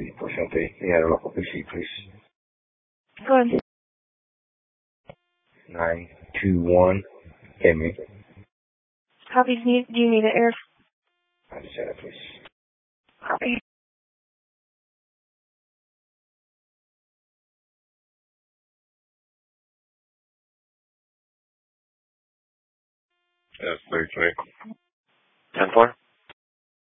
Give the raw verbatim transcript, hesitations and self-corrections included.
Unfortunately, he had a local P C, please. Go ahead. nine two one, hit me. Copy. Do you, do you need it, Eric? I just said it, please. Copy. That's thirty-three. ten four?